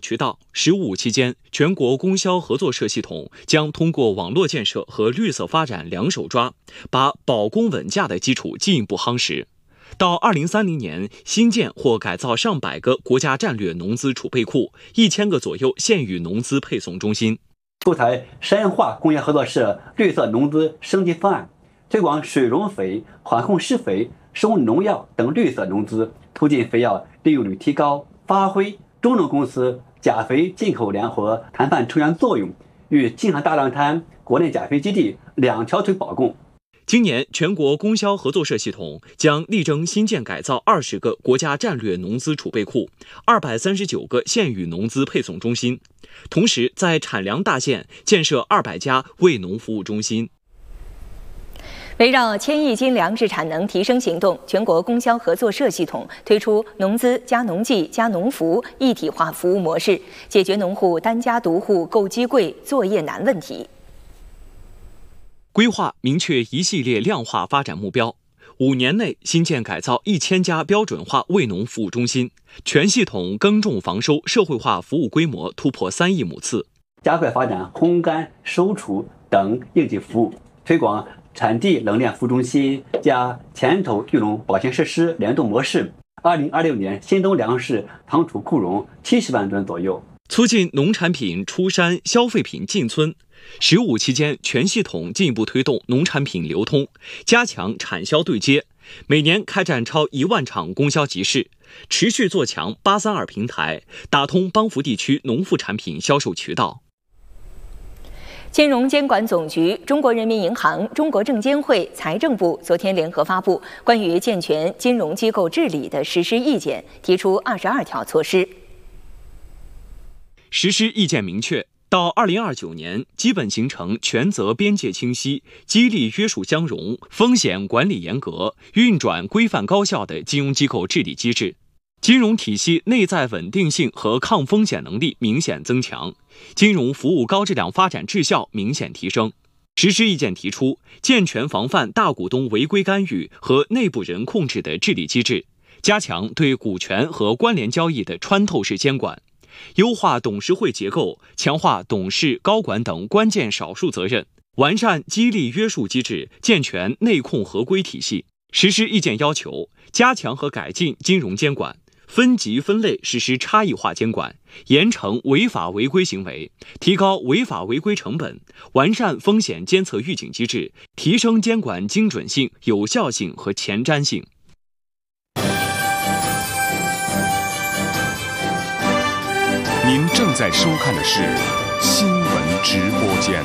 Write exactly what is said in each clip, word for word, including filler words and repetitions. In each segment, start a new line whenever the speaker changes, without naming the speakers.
渠道，十五期间，全国供销合作社系统将通过网络建设和绿色发展两手抓，把保供稳价的基础进一步夯实。到二零三零年，新建或改造上百个国家战略农资储备库，一千个左右县域农资配送中心。
出台深化供销合作社绿色农资升级方案，推广水溶肥、缓控施肥、生物农药等绿色农资，促进肥药利用率提高，发挥中农公司钾肥进口联合谈判成员作用，与京杭大浪滩国内钾肥基地两条腿保供。
今年，全国供销合作社系统将力争新建改造二十个国家战略农资储备库、二百三十九个县域农资配送中心，同时在产粮大县建设二百家为农服务中心。
围绕千亿斤粮食产能提升行动，全国供销合作社系统推出农资加农技加农服一体化服务模式，解决农户单家独户购机贵、作业难问题。
规划明确一系列量化发展目标，五年内新建改造一千家标准化为农服务中心，全系统耕种防收社会化服务规模突破三亿亩次。
加快发展烘干、收储等应急服务，推广产地冷链服务中心加前头聚拢保鲜设施联动模式。二零二六年新增粮食仓储库容七十万吨左右，
促进农产品出山、消费品进村。十五期间，全系统进一步推动农产品流通，加强产销对接，每年开展超一万场供销集市，持续做强八三二平台，打通帮扶地区农副产品销售渠道。
金融监管总局、中国人民银行、中国证监会、财政部昨天联合发布关于健全金融机构治理的实施意见，提出二十二条措施。
实施意见明确，到二零二九年，基本形成权责边界清晰、激励约束相容、风险管理严格、运转规范高效的金融机构治理机制。金融体系内在稳定性和抗风险能力明显增强，金融服务高质量发展质效明显提升。实施意见提出，健全防范大股东违规干预和内部人控制的治理机制，加强对股权和关联交易的穿透式监管，优化董事会结构，强化董事、高管等关键少数责任，完善激励约束机制，健全内控合规体系。实施意见要求，加强和改进金融监管，分级分类实施差异化监管，严惩违法违规行为，提高违法违规成本，完善风险监测预警机制，提升监管精准性、有效性和前瞻性。
您正在收看的是新闻直播间。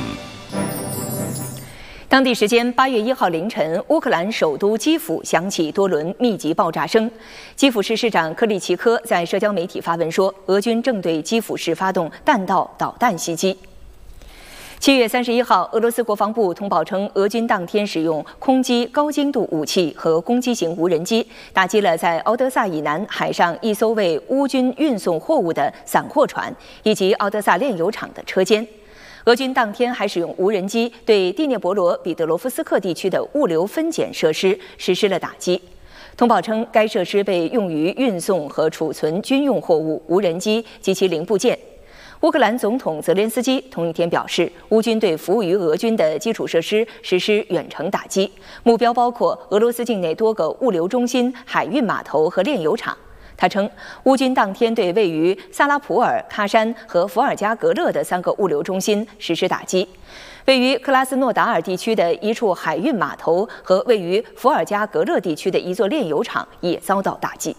当地时间八月一号凌晨，乌克兰首都基辅响起多轮密集爆炸声。基辅市市长克利奇科在社交媒体发文说，俄军正对基辅市发动弹道导弹袭击。七月三十一号，俄罗斯国防部通报称，俄军当天使用空击高精度武器和攻击型无人机，打击了在敖德萨以南海上一艘为乌军运送货物的散货船以及敖德萨炼油厂的车间。俄军当天还使用无人机对第聂伯罗彼得罗夫斯克地区的物流分拣设施实施了打击。通报称，该设施被用于运送和储存军用货物、无人机及其零部件。乌克兰总统泽连斯基同一天表示，乌军对服务于俄军的基础设施实施远程打击，目标包括俄罗斯境内多个物流中心、海运码头和炼油厂。他称，乌军当天对位于萨拉普尔、喀山和伏尔加格勒的三个物流中心实施打击，位于克拉斯诺达尔地区的一处海运码头和位于伏尔加格勒地区的一座炼油厂也遭到打击。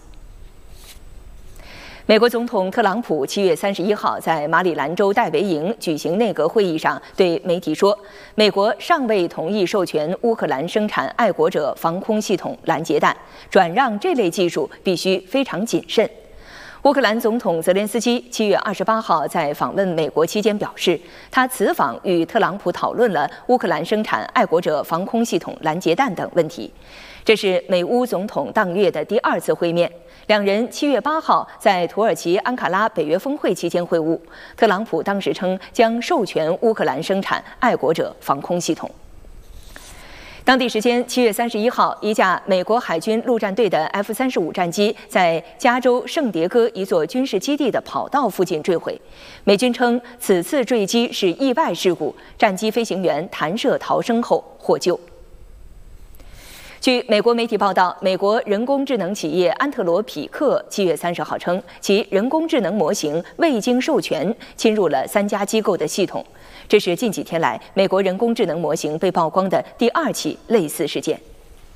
美国总统特朗普七月三十一号在马里兰州戴维营举行内阁会议上对媒体说，美国尚未同意授权乌克兰生产爱国者防空系统拦截弹，转让这类技术必须非常谨慎。乌克兰总统泽连斯基七月二十八号在访问美国期间表示，他此访与特朗普讨论了乌克兰生产爱国者防空系统拦截弹等问题。这是美乌总统当月的第二次会面，两人七月八号在土耳其安卡拉北约峰会期间会晤。特朗普当时称将授权乌克兰生产爱国者防空系统。 当地时间七月三十一号，一架美国海军陆战队的 F 三十五战机在加州圣迭戈一座军事基地的跑道附近坠毁。美军称此次坠机是意外事故，战机飞行员弹射逃生后获救。据美国媒体报道，美国人工智能企业安特罗匹克七月三十号称，其人工智能模型未经授权侵入了三家机构的系统。这是近几天来美国人工智能模型被曝光的第二起类似事件。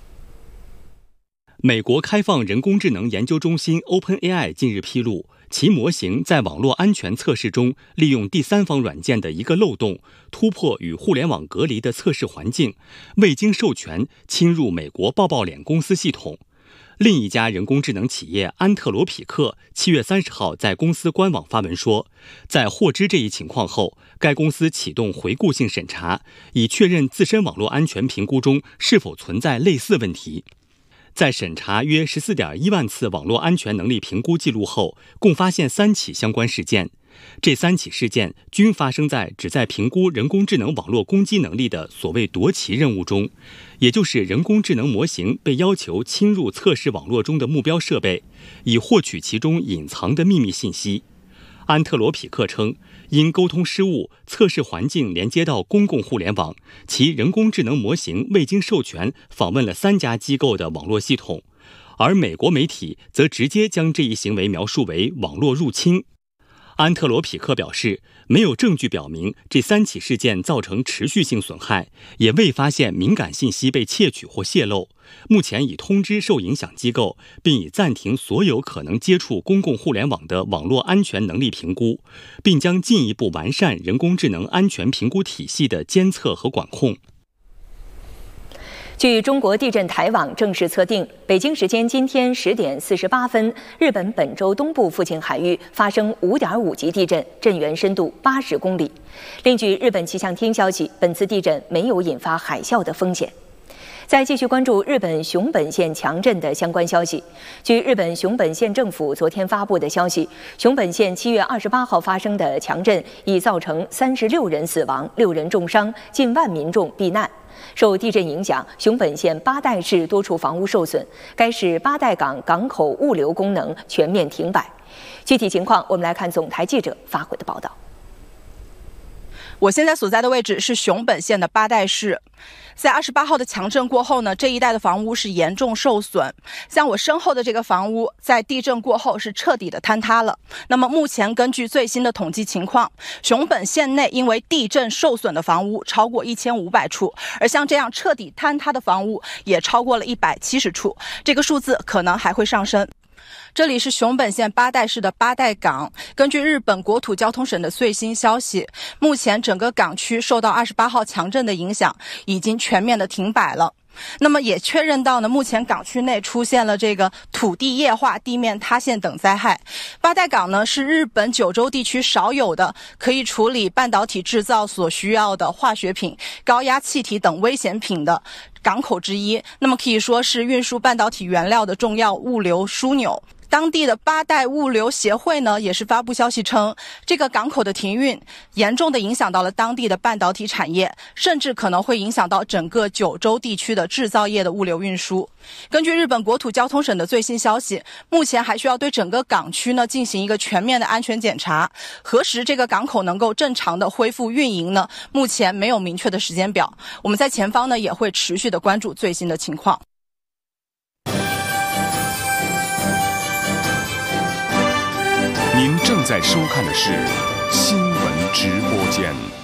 美国开放人工智能研究中心 OpenAI 近日披露，其模型在网络安全测试中利用第三方软件的一个漏洞，突破与互联网隔离的测试环境，未经授权侵入美国抱抱脸公司系统。另一家人工智能企业安特罗匹克七月三十号在公司官网发文说，在获知这一情况后，该公司启动回顾性审查，以确认自身网络安全评估中是否存在类似问题。在审查约 十四点一万次网络安全能力评估记录后，共发现三起相关事件。这三起事件均发生在旨在评估人工智能网络攻击能力的所谓夺旗任务中，也就是人工智能模型被要求侵入测试网络中的目标设备，以获取其中隐藏的秘密信息。安特罗匹克称，因沟通失误，测试环境连接到公共互联网，其人工智能模型未经授权访问了三家机构的网络系统，而美国媒体则直接将这一行为描述为网络入侵。安特罗匹克表示，没有证据表明这三起事件造成持续性损害，也未发现敏感信息被窃取或泄露。目前已通知受影响机构，并已暂停所有可能接触公共互联网的网络安全能力评估，并将进一步完善人工智能安全评估体系的监测和管控。
据中国地震台网正式测定，北京时间今天十点四十八分，日本本州东部附近海域发生五点五级地震，震源深度八十公里。另据日本气象厅消息，本次地震没有引发海啸的风险。再继续关注日本熊本县强震的相关消息。据日本熊本县政府昨天发布的消息，熊本县七月二十八号发生的强震已造成三十六人死亡、六人重伤，近万民众避难。受地震影响，熊本县八代市多处房屋受损，该市八代港港口物流功能全面停摆。具体情况，我们来看总台记者发回的报道。
我现在所在的位置是熊本县的八代市。在二十八号的强震过后呢，这一带的房屋是严重受损。像我身后的这个房屋，在地震过后是彻底的坍塌了。那么目前根据最新的统计情况，熊本县内因为地震受损的房屋超过一千五百处，而像这样彻底坍塌的房屋也超过了一百七十处，这个数字可能还会上升。这里是熊本县八代市的八代港。根据日本国土交通省的最新消息，目前整个港区受到二十八号强震的影响，已经全面的停摆了。那么也确认到呢，目前港区内出现了这个土地液化、地面塌陷等灾害。八代港呢是日本九州地区少有的可以处理半导体制造所需要的化学品、高压气体等危险品的港口之一，那么可以说是运输半导体原料的重要物流枢纽。当地的八代物流协会呢，也是发布消息称，这个港口的停运严重的影响到了当地的半导体产业，甚至可能会影响到整个九州地区的制造业的物流运输。根据日本国土交通省的最新消息，目前还需要对整个港区呢进行一个全面的安全检查。何时这个港口能够正常的恢复运营呢？目前没有明确的时间表。我们在前方呢也会持续的关注最新的情况。
您正在收看的是新闻直播间。